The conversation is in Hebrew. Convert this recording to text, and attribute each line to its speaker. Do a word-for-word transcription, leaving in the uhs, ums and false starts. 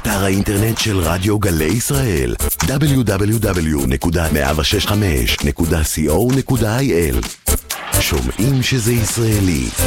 Speaker 1: באתר האינטרנט של רדיו גלי ישראל דאבליו דאבליו דאבליו נקודה מאה שש חמש נקודה סי או נקודה איי אל. שומעים שזה ישראלי.